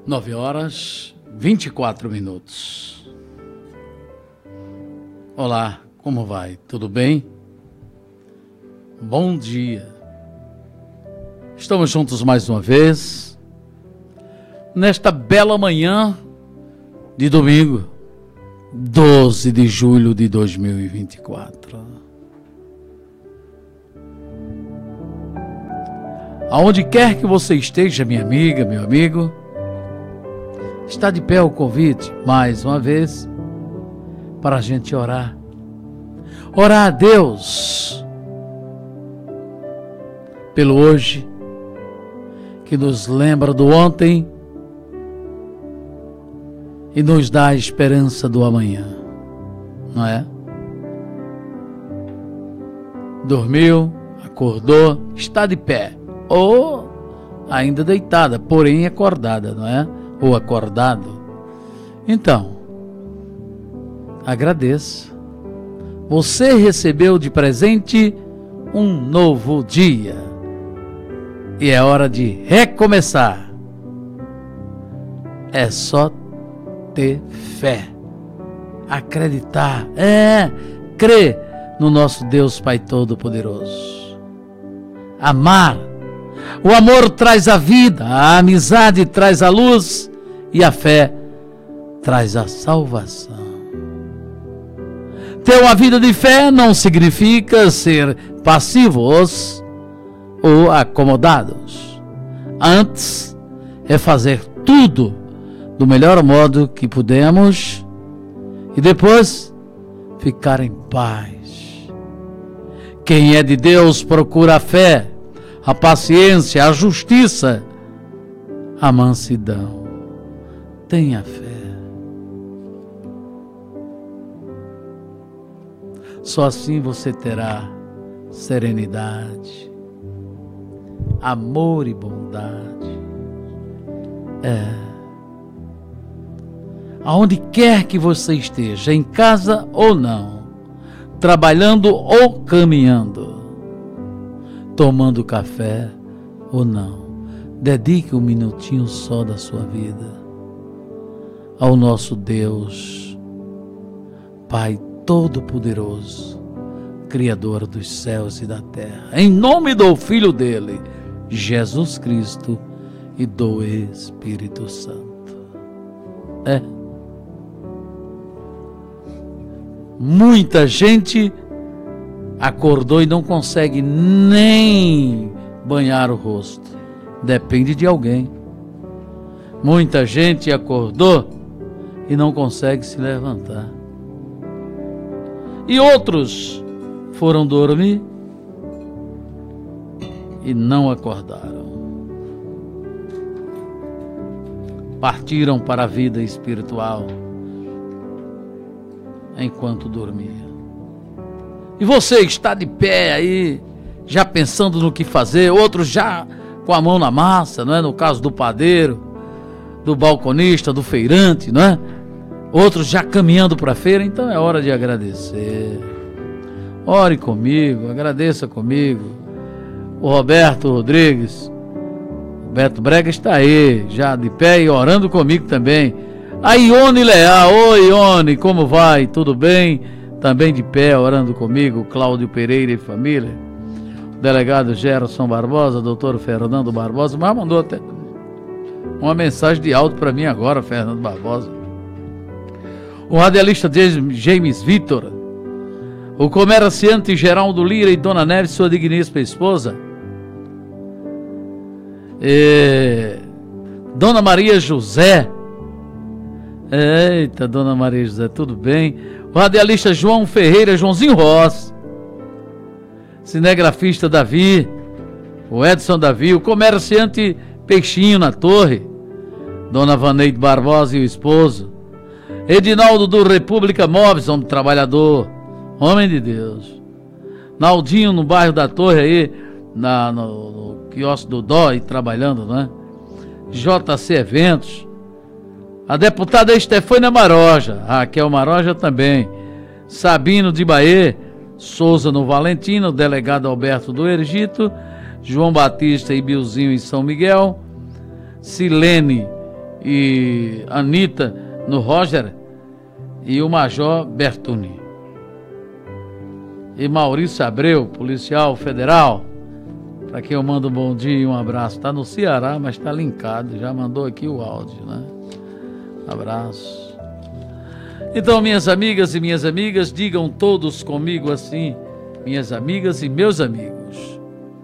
9h24. Olá, como vai? Tudo bem? Bom dia. Estamos juntos mais uma vez, nesta bela manhã de domingo, 12 de julho de 2024. Aonde quer que você esteja, minha amiga, meu amigo, está de pé o convite, mais uma vez, para a gente orar. Orar a Deus pelo hoje, que nos lembra do ontem e nos dá a esperança do amanhã, não é? Dormiu, acordou, está de pé, ou ainda deitada, porém acordada, não é? Ou acordado. Então, agradeça. Você recebeu de presente um novo dia. E é hora de recomeçar. É só ter fé. Acreditar. Crer no nosso Deus Pai Todo-Poderoso. Amar. O amor traz a vida, a amizade traz a luz e a fé traz a salvação. Ter uma vida de fé não significa ser passivos ou acomodados. Antes, é fazer tudo do melhor modo que podemos e depois ficar em paz. Quem é de Deus procura a fé, a paciência, a justiça, a mansidão. Tenha fé. Só assim você terá serenidade, amor e bondade. Aonde quer que você esteja, em casa ou não, trabalhando ou caminhando, tomando café ou não, dedique um minutinho só da sua vida ao nosso Deus, Pai Todo-Poderoso, Criador dos céus e da terra, em nome do Filho dele, Jesus Cristo, e do Espírito Santo. Muita gente acordou e não consegue nem banhar o rosto. Depende de alguém. Muita gente acordou e não consegue se levantar. E outros foram dormir e não acordaram. Partiram para a vida espiritual enquanto dormiam. E você está de pé aí, já pensando no que fazer, outros já com a mão na massa, não é? No caso do padeiro, do balconista, do feirante, não é? Outros já caminhando para a feira. Então é hora de agradecer. Ore comigo, agradeça comigo. O Roberto Rodrigues, Roberto Brega está aí, já de pé e orando comigo também. A Ione Leal, oi Ione, como vai? Tudo bem? Também de pé, orando comigo, Cláudio Pereira e família. O delegado Gerson Barbosa, doutor Fernando Barbosa, mas mandou até uma mensagem de áudio para mim agora, Fernando Barbosa. O radialista James Vitor, o comerciante Geraldo Lira e Dona Neves, sua digníssima esposa. Dona Maria José. Eita, Dona Maria José, tudo bem? O radialista João Ferreira, Joãozinho Ross, cinegrafista Davi, o Edson Davi, o comerciante Peixinho na Torre, Dona Vaneide Barbosa e o esposo, Edinaldo do República Móveis, homem trabalhador, homem de Deus, Naldinho no bairro da Torre aí, no quiosque do Dó, trabalhando, não é? JC Eventos, a deputada Estefânia Maroja, Raquel Maroja também, Sabino de Bahia, Souza no Valentino, delegado Alberto do Egito, João Batista e Bilzinho em São Miguel, Silene e Anitta no Roger e o Major Bertuni. E Maurício Abreu, policial federal, para quem eu mando um bom dia e um abraço. Está no Ceará, mas está linkado, já mandou aqui o áudio, né? Abraço. Então, minhas amigas e minhas amigas, digam todos comigo assim, minhas amigas e meus amigos.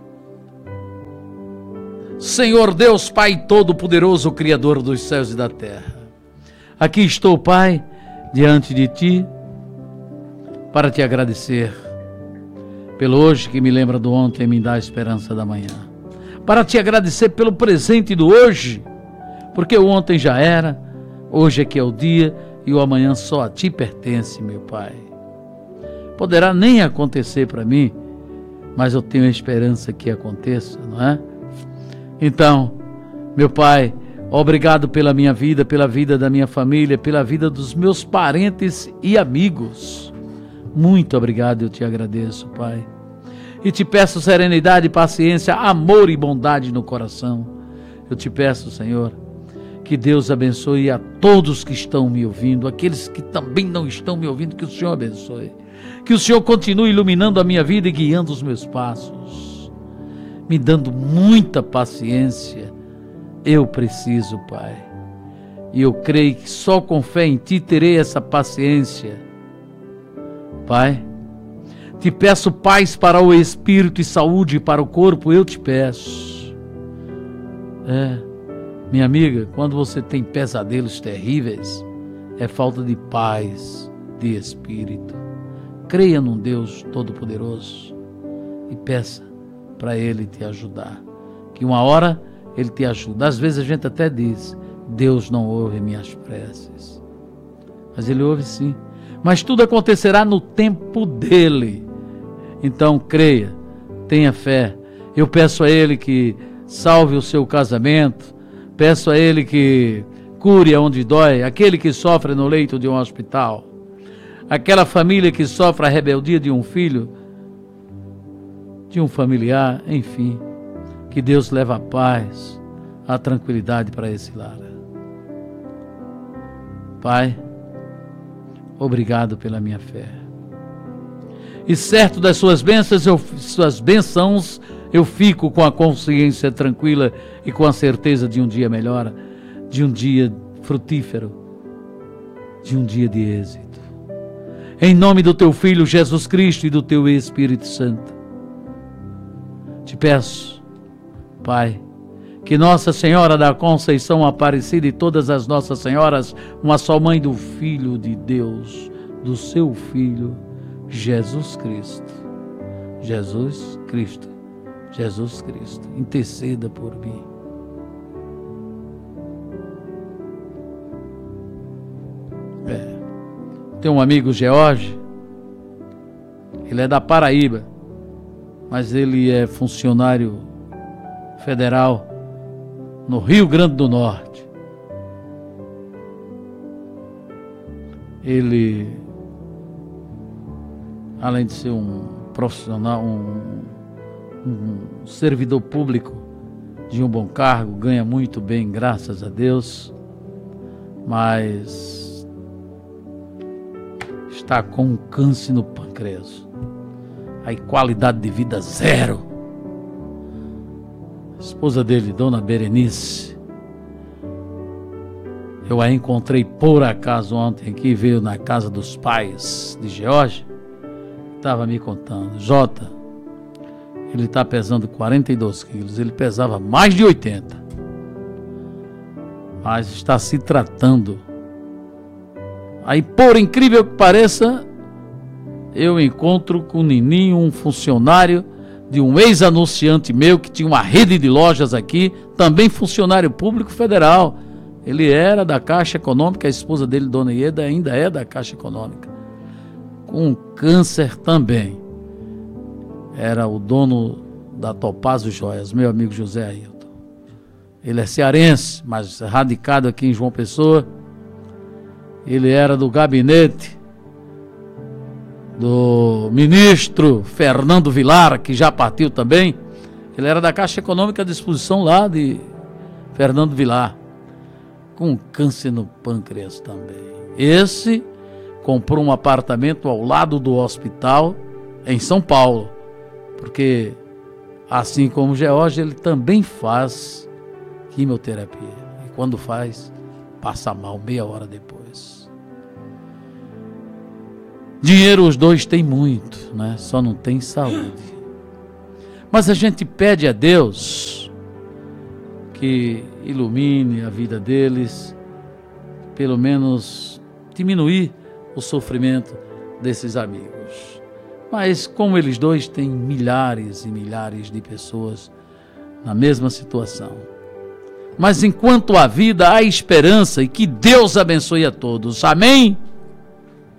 Senhor Deus, Pai Todo-Poderoso, Criador dos céus e da terra, aqui estou, Pai, diante de Ti, para Te agradecer pelo hoje que me lembra do ontem e me dá a esperança da manhã, para Te agradecer pelo presente do hoje, porque o ontem já era, hoje é que é o dia e o amanhã só a Ti pertence, meu Pai. Poderá nem acontecer para mim, mas eu tenho a esperança que aconteça, não é? Então, meu Pai, obrigado pela minha vida, pela vida da minha família, pela vida dos meus parentes e amigos. Muito obrigado, eu Te agradeço, Pai. E Te peço serenidade, paciência, amor e bondade no coração. Eu Te peço, Senhor, que Deus abençoe a todos que estão me ouvindo, aqueles que também não estão me ouvindo, que o Senhor abençoe. Que o Senhor continue iluminando a minha vida e guiando os meus passos, me dando muita paciência. Eu preciso, Pai. E eu creio que só com fé em Ti terei essa paciência. Pai, Te peço paz para o espírito e saúde para o corpo, eu Te peço. Minha amiga, quando você tem pesadelos terríveis, é falta de paz de espírito. Creia num Deus Todo-Poderoso e peça para Ele te ajudar, que uma hora Ele te ajuda. Às vezes a gente até diz, Deus não ouve minhas preces, mas Ele ouve sim, mas tudo acontecerá no tempo dEle. Então creia, tenha fé. Eu peço a Ele que salve o seu casamento, peço a Ele que cure onde dói, aquele que sofre no leito de um hospital, aquela família que sofre a rebeldia de um filho, de um familiar, enfim, que Deus leve a paz, a tranquilidade para esse lar. Pai, obrigado pela minha fé. E certo das suas bênçãos, eu fico com a consciência tranquila e com a certeza de um dia melhor, de um dia frutífero, de um dia de êxito. Em nome do Teu Filho Jesus Cristo e do Teu Espírito Santo, Te peço, Pai, que Nossa Senhora da Conceição Aparecida e todas as Nossas Senhoras, uma só mãe do Filho de Deus, do Seu Filho, Jesus Cristo, Jesus Cristo, Jesus Cristo, interceda por mim. Tem um amigo, George, ele é da Paraíba, mas ele é funcionário federal no Rio Grande do Norte. Ele, além de ser um profissional, um servidor público de um bom cargo, ganha muito bem, graças a Deus, mas está com um câncer no pâncreas. Aí qualidade de vida zero. A esposa dele, Dona Berenice, eu a encontrei por acaso ontem aqui, veio na casa dos pais de George, estava me contando, Jota, ele está pesando 42 quilos, ele pesava mais de 80, mas está se tratando. Aí, por incrível que pareça, eu encontro com o Nininho, um funcionário de um ex-anunciante meu que tinha uma rede de lojas aqui, também funcionário público federal. Ele era da Caixa Econômica, a esposa dele, Dona Ieda, ainda é da Caixa Econômica, com câncer também. Era o dono da Topazio Joias, meu amigo José Ailton. Ele é cearense, mas radicado aqui em João Pessoa. Ele era do gabinete do ministro Fernando Vilar, que já partiu também. Ele era da Caixa Econômica à disposição lá de Fernando Vilar. com câncer no pâncreas também. Esse comprou um apartamento ao lado do hospital em São Paulo, porque assim como o George, ele também faz quimioterapia. E quando faz, passa mal meia hora depois. Dinheiro os dois têm muito, né? Só não tem saúde. Mas a gente pede a Deus que ilumine a vida deles, pelo menos diminuir o sofrimento desses amigos. Mas como eles dois têm milhares e milhares de pessoas na mesma situação. Mas enquanto há vida, há esperança, e que Deus abençoe a todos. Amém?